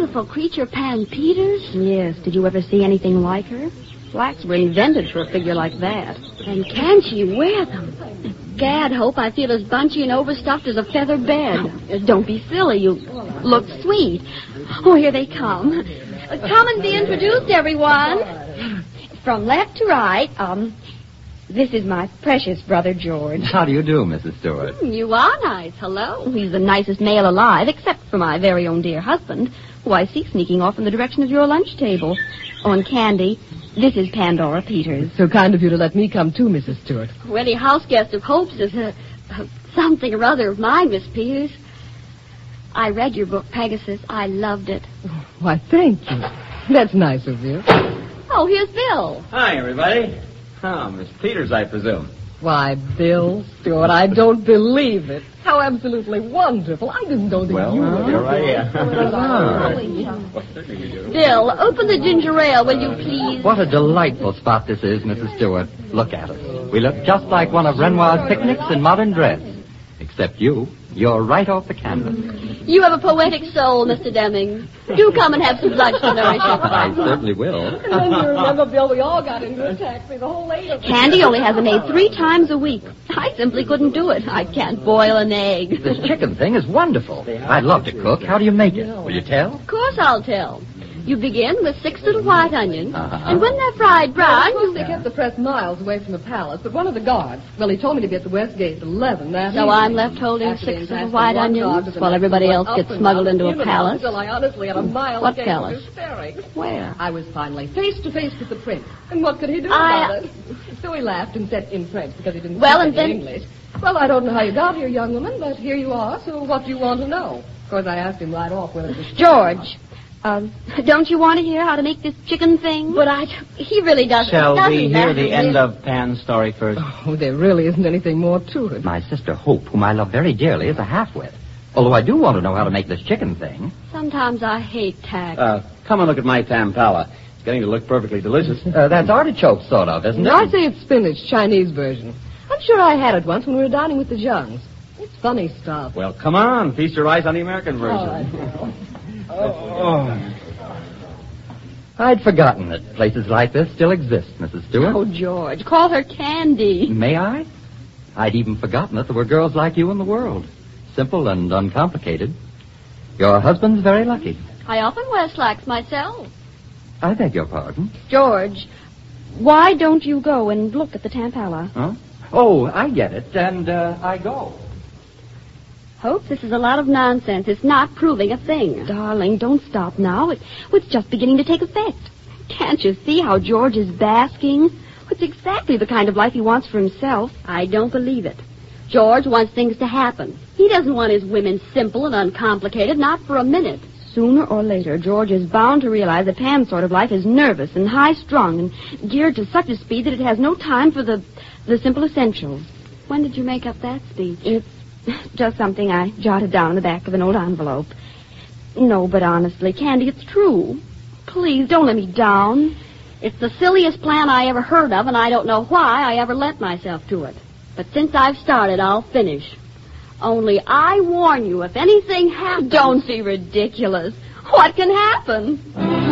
beautiful creature, Pan Peters? Yes. Did you ever see anything like her? Blacks were invented for a figure like that. And can she wear them? Gad, Hope, I feel as bunchy and overstuffed as a feather bed. Don't be silly. You look sweet. Oh, here they come. Come and be introduced, everyone. From left to right, this is my precious brother, George. How do you do, Mrs. Stewart? You are nice. Hello. He's the nicest male alive, except for my very own dear husband, who I see sneaking off in the direction of your lunch table. Oh, and Candy, this is Pandora Peters. So kind of you to let me come too, Mrs. Stewart. Well, any house guest of Hope's is something or other of mine, Miss Peters. I read your book, Pegasus. I loved it. Why, thank you. That's nice of you. Oh, here's Bill. Hi, everybody. Oh, Miss Peters, I presume. Why, Bill Stewart, I don't believe it. How absolutely wonderful. I didn't know that you were... You're right, Bill, open the ginger ale, will you please? What a delightful spot this is, Mrs. Stewart. Look at us. We look just like one of Renoir's picnics in modern dress. Except you're right off the canvas. You have a poetic soul, Mr. Deming. Do come and have some lunch to nourish you. I certainly will. And then you remember, Bill, we all got into a taxi, the whole eight of us. Candy only has a maid 3 times a week. I simply couldn't do it. I can't boil an egg. This chicken thing is wonderful. I'd love to cook. How do you make it? Will you tell? Of course I'll tell. You begin with 6 little white onions, Uh-huh. and when they're fried brown, They kept the press miles away from the palace, but one of the guards, well, he told me to be at the West Gate at 11 that So evening. I'm left holding After 6 they little passed white the one dog onions to the while next everybody one, else up gets and smuggled down, into a even palace. Until I honestly had a mile What of palace? hysterics. Where? I was finally face to face with the prince. And what could he do I- about it? So he laughed and said in French because he didn't Well, speak and then- any English. Well, I don't know how you got here, young woman, but here you are, so what do you want to know? Of course, I asked him right off whether it was... George, don't you want to hear how to make this chicken thing? But he really doesn't. Shall doesn't we hear matter, the really. end of Pan's story first? Oh, there really isn't anything more to it. My sister Hope, whom I love very dearly, is a half-wit. Although I do want to know how to make this chicken thing. Sometimes I hate tact. Come and look at my tampala. It's getting to look perfectly delicious. That's artichoke, sort of, isn't it? I say it's spinach, Chinese version. I'm sure I had it once when we were dining with the Jungs. It's funny stuff. Well, come on. Feast your eyes on the American version. I'd forgotten that places like this still exist, Mrs. Stewart. Oh, George, call her Candy. May I? I'd even forgotten that there were girls like you in the world. Simple and uncomplicated. Your husband's very lucky. I often wear slacks myself. I beg your pardon. George, why don't you go and look at the Tampala? Huh? Oh, I get it, and I go. Hope, this is a lot of nonsense. It's not proving a thing. Darling, don't stop now. It's just beginning to take effect. Can't you see how George is basking? It's exactly the kind of life he wants for himself. I don't believe it. George wants things to happen. He doesn't want his women simple and uncomplicated, not for a minute. Sooner or later, George is bound to realize that Pam's sort of life is nervous and high-strung and geared to such a speed that it has no time for the simple essentials. When did you make up that speech? It's just something I jotted down in the back of an old envelope. No, but honestly, Candy, it's true. Please, don't let me down. It's the silliest plan I ever heard of, and I don't know why I ever lent myself to it. But since I've started, I'll finish. Only I warn you, if anything happens... Don't be ridiculous. What can happen?